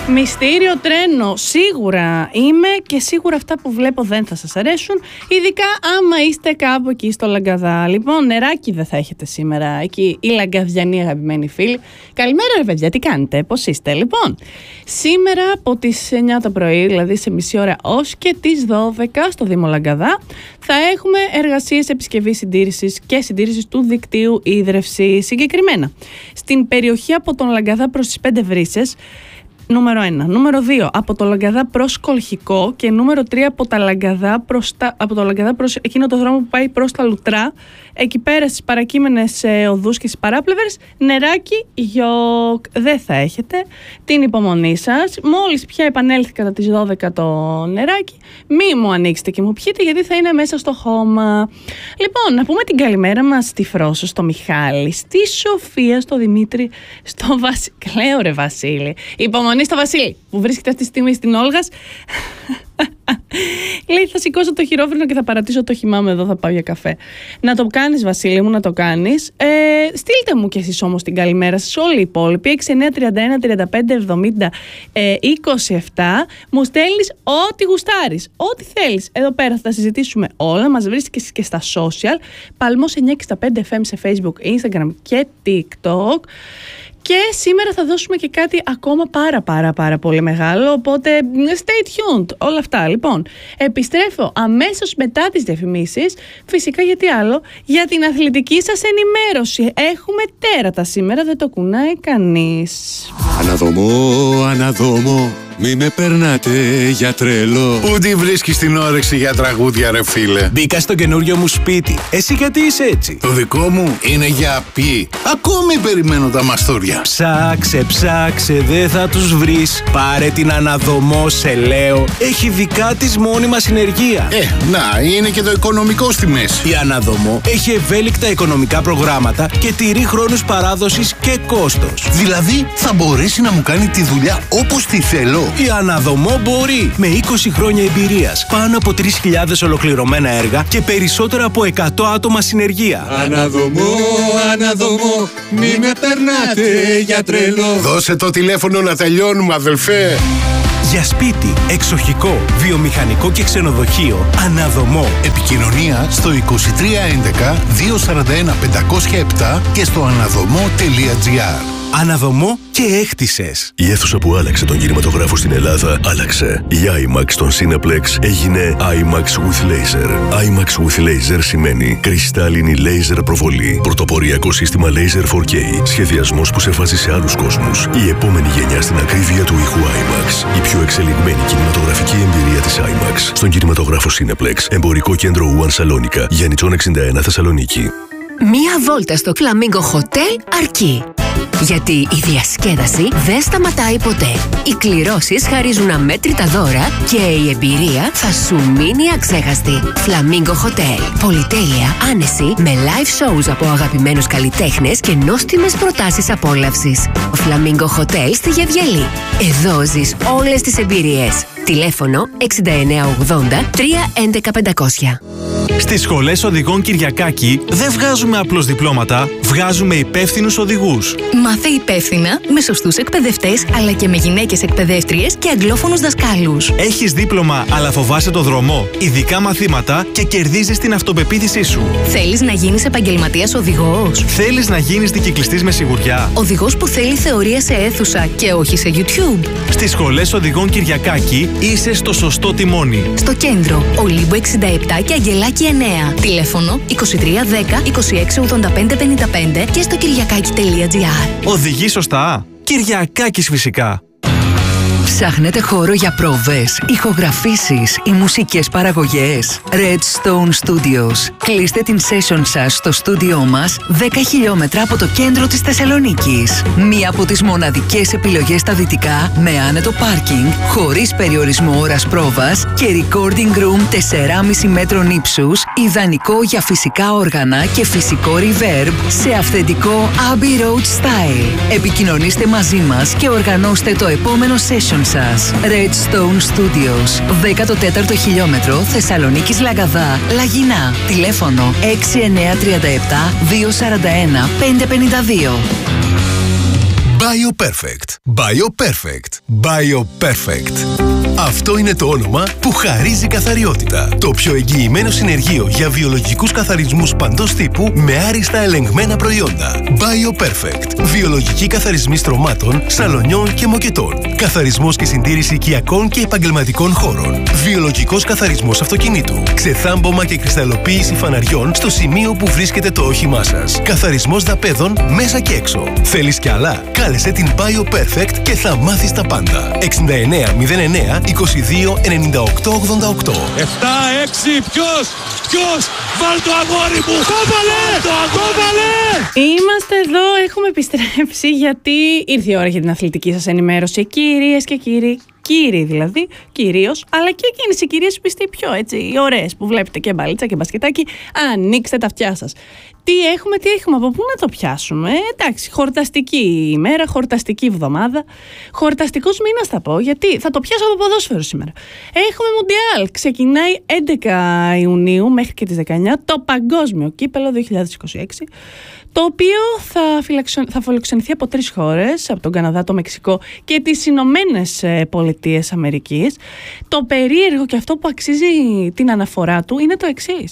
Μυστήριο τρένο, σίγουρα είμαι και σίγουρα αυτά που βλέπω δεν θα σας αρέσουν, ειδικά άμα είστε κάπου εκεί στο Λαγκαδά. Λοιπόν, νεράκι δεν θα έχετε σήμερα εκεί, οι λαγκαδιανοί αγαπημένοι φίλοι. Καλημέρα ρε παιδιά, τι κάνετε, πώς είστε? Λοιπόν, σήμερα από τις 9 το πρωί, δηλαδή σε μισή ώρα ως και τις 12 στο Δήμο Λαγκαδά, θα έχουμε εργασίες επισκευής συντήρησης και συντήρησης του δικτύου ίδρευσης. Συγκεκριμένα, στην περιοχή από τον Λαγκαδά προς τις 5 Βρύσσες, νούμερο 1. Νούμερο 2, από το Λαγκαδά προς Κολχικό, και νούμερο 3, από το Λαγκαδά προς εκείνο το δρόμο που πάει προς τα Λουτρά, εκεί πέρα στις παρακείμενες οδούς και στις παράπλευρες, νεράκι γιοκ. Δεν θα έχετε, την υπομονή σας. Μόλις πια επανέλθει κατά τις 12 το νεράκι, μη μου ανοίξετε και μου πιείτε, γιατί θα είναι μέσα στο χώμα. Λοιπόν, να πούμε την καλημέρα μας στη Φρόσο, στο Μιχάλη, στη Σοφία, στο Δημήτρη, στο Βασίλη. Κλαίω ρε Βασίλη. Υπομονή στο Βασίλη που βρίσκεται αυτή τη στιγμή στην Όλγας. Λέει, θα σηκώσω το χειρόφρενο και θα παρατήσω το χυμά μου εδώ, θα πάω για καφέ. Να το κάνεις Βασίλη μου, να το κάνεις. Στείλτε μου κι εσείς όμως την καλημέρα σας, όλοι οι υπόλοιποι. 6931 35 70 27. Μου στέλνεις ό,τι γουστάρεις, ό,τι θέλεις. Εδώ πέρα θα τα συζητήσουμε όλα. Μας βρίσκεις και στα social. Παλμός 965 FM σε Facebook, Instagram και TikTok. Και σήμερα θα δώσουμε και κάτι ακόμα πάρα πολύ μεγάλο, οπότε stay tuned, όλα αυτά. Λοιπόν, επιστρέφω αμέσως μετά τις διαφημίσεις, φυσικά γιατί άλλο, για την αθλητική σας ενημέρωση. Έχουμε τέρατα σήμερα, δεν το κουνάει κανείς. Αναδόμω, μη με περνάτε για τρελό. Πού τη βρίσκεις την όρεξη για τραγούδια ρε φίλε? Μπήκα στο καινούριο μου σπίτι. Εσύ γιατί είσαι έτσι? Το δικό μου είναι για ποιοι? Ακόμη περιμένω τα μαστούρια. Ψάξε, δεν θα τους βρεις. Πάρε την Αναδομό, σε λέω. Έχει δικά της μόνιμα συνεργεία. Να, είναι και το οικονομικό στη μέση. Η Αναδομό έχει ευέλικτα οικονομικά προγράμματα και τηρεί χρόνους παράδοσης και κόστος. Δηλαδή θα μπορέσει να μου κάνει τη δουλειά όπως τη θέλω. Η Αναδομό μπορεί. Με 20 χρόνια εμπειρίας, πάνω από 3.000 ολοκληρωμένα έργα και περισσότερα από 100 άτομα συνεργεία. Αναδομό, μη με περνάτε για τρελό. Δώσε το τηλέφωνο να τελειώνουμε αδελφέ. Για σπίτι, εξοχικό, βιομηχανικό και ξενοδοχείο, Αναδομό. Επικοινωνία στο 2311 241 507 και στο αναδομό.gr. Αναδομό και έχτισες. Η αίθουσα που άλλαξε τον κινηματογράφο στην Ελλάδα άλλαξε. Η IMAX στον Cineplex έγινε IMAX with Laser. IMAX with Laser σημαίνει κρυστάλλινη laser προβολή. Πρωτοποριακό σύστημα Laser 4K. Σχεδιασμός που σε φάζει σε άλλους κόσμους. Η επόμενη γενιά στην ακρίβεια του ήχου IMAX. Η πιο εξελιγμένη κινηματογραφική εμπειρία της IMAX στον κινηματογράφο Cineplex. Εμπορικό κέντρο One Σαλόνικα. Γιαννητσών 61 Θεσσαλονίκη. Μία βόλτα στο Flamingo Hotel αρκεί. Γιατί η διασκέδαση δεν σταματάει ποτέ. Οι κληρώσεις χαρίζουν αμέτρητα δώρα και η εμπειρία θα σου μείνει αξέχαστη. Flamingo Hotel. Πολυτέλεια, άνεση, με live shows από αγαπημένους καλλιτέχνες και νόστιμες προτάσεις απόλαυσης. Flamingo Hotel στη Γεβγελή. Εδώ ζεις όλες τις εμπειρίες. Τηλέφωνο 6980 311 500. Στις σχολές οδηγών Κυριακάκη δεν βγάζουμε απλώς διπλώματα, βγάζουμε υπεύθυνους οδηγούς. Μάθε υπεύθυνα με σωστούς εκπαιδευτές, αλλά και με γυναίκες εκπαιδεύτριες και αγγλόφωνους δασκάλους. Έχεις δίπλωμα, αλλά φοβάσαι το δρόμο, ειδικά μαθήματα και κερδίζεις την αυτοπεποίθησή σου. Θέλεις να γίνεις επαγγελματίας οδηγός? Θέλεις να γίνεις δικυκλιστής με σιγουριά? Οδηγός που θέλει θεωρία σε αίθουσα και όχι σε YouTube? Στις σχολές οδηγών Κυριακάκη είσαι στο σωστό τιμόνι. Στο κέντρο, Ολύμπου 67 και Αγγελάκη 9. Τηλέφωνο 2310 2685 55 και στο κυριακάκι.gr. Οδηγεί σωστά? Κυριακάκης φυσικά. Ψάχνετε χώρο για πρόβες, ηχογραφήσεις ή μουσικές παραγωγές? Redstone Studios. Κλείστε την session σας στο στούντιό μας 10 χιλιόμετρα από το κέντρο της Θεσσαλονίκης. Μία από τις μοναδικές επιλογές στα δυτικά, με άνετο πάρκινγκ, χωρίς περιορισμό ώρας πρόβας και recording room 4,5 μέτρων ύψους, ιδανικό για φυσικά όργανα και φυσικό reverb σε αυθεντικό Abbey Road style. Επικοινωνήστε μαζί μας και οργανώστε το επόμενο session σας. Redstone Studios, 14ο χιλιόμετρο, Θεσσαλονίκης Λαγκαδά, Λαγινά. Τηλέφωνο 6937 241 552. BioPerfect. BioPerfect. BioPerfect. Αυτό είναι το όνομα που χαρίζει καθαριότητα. Το πιο εγγυημένο συνεργείο για βιολογικούς καθαρισμούς παντός τύπου με άριστα ελεγμένα προϊόντα. BioPerfect. Βιολογικοί καθαρισμοί στρωμάτων, σαλονιών και μοκετών. Καθαρισμός και συντήρηση οικιακών και επαγγελματικών χώρων. Βιολογικός καθαρισμός αυτοκινήτου. Ξεθάμπομα και κρυσταλλοποίηση φαναριών στο σημείο που βρίσκεται το όχημά σας. Καθαρισμός δαπέδων μέσα και έξω. Θέλεις κι άλλα? Κάλεσε την BioPerfect και θα μάθεις τα πάντα. 6909 22 98 88. 7-6 ποιος, βάλ το αγόρι μου, κόβαλε. Είμαστε εδώ, έχουμε επιστρέψει γιατί ήρθε η ώρα για την αθλητική σας ενημέρωση, κυρίες και κύριοι. Κύριοι δηλαδή, κυρίως, αλλά και εκείνες οι κυρίες που είστε οι πιο έτσι, οι ωραίες που βλέπετε και μπαλίτσα και μπασκετάκι, ανοίξτε τα αυτιά σας. Τι έχουμε, από πού να το πιάσουμε? Εντάξει, χορταστική ημέρα, χορταστική εβδομάδα, χορταστικός μήνας θα πω, γιατί θα το πιάσω από ποδόσφαιρο σήμερα. Έχουμε Μουντιάλ, ξεκινάει 11 Ιουνίου μέχρι και τις 19, το Παγκόσμιο Κύπελλο 2026, το οποίο θα φιλοξενηθεί από 3 χώρες, από τον Καναδά, το Μεξικό και τις Ηνωμένες Πολιτείες Αμερικής. Το περίεργο και αυτό που αξίζει την αναφορά του είναι το εξής.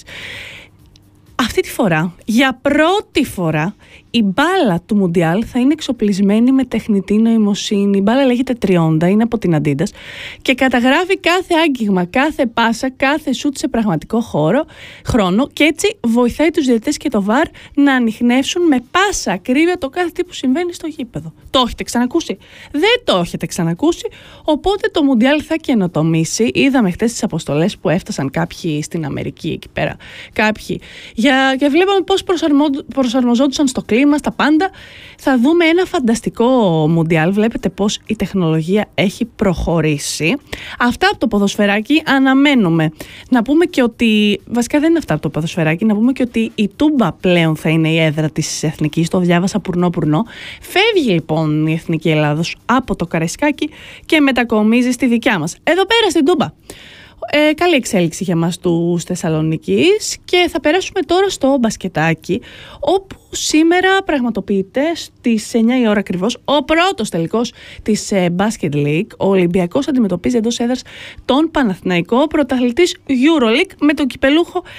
Αυτή τη φορά, για πρώτη φορά, η μπάλα του Μουντιάλ θα είναι εξοπλισμένη με τεχνητή νοημοσύνη. Η μπάλα λέγεται Τριόντα, είναι από την Adidas και καταγράφει κάθε άγγιγμα, κάθε πάσα, κάθε σουτ σε πραγματικό χρόνο και έτσι βοηθάει τους διαιτητές και το VAR να ανιχνεύσουν με πάσα ακρίβεια το κάθε τι που συμβαίνει στο γήπεδο. Το έχετε ξανακούσει? Δεν το έχετε ξανακούσει, οπότε το Μουντιάλ θα καινοτομήσει. Είδαμε χτες τις αποστολές που έφτασαν κάποιοι στην Αμερική εκεί πέρα, κάποιοι, και βλέπαμε πώς προσαρμοζόντουσαν στο κλίμα, στα πάντα. Θα δούμε ένα φανταστικό Μουντιάλ. Βλέπετε πώς η τεχνολογία έχει προχωρήσει. Αυτά από το ποδοσφαιράκι. Αναμένουμε να πούμε και ότι, βασικά δεν είναι αυτά από το ποδοσφαιράκι, να πούμε και ότι η Τούμπα πλέον θα είναι η έδρα της Εθνικής. Το διάβασα πουρνό. Φεύγει λοιπόν η Εθνική Ελλάδος από το Καραϊσκάκι και μετακομίζει στη δικιά μας, εδώ πέρα στην Τούμπα. Καλή εξέλιξη για μας τους Θεσσαλονίκης και θα περάσουμε τώρα στο μπασκετάκι, όπου σήμερα πραγματοποιείται στις 9 η ώρα ακριβώς ο πρώτος τελικός της Basket League. Ο Ολυμπιακός αντιμετωπίζει εντός έδρας τον Παναθηναϊκό, πρωταθλητής EuroLeague, με τον κυπελούχο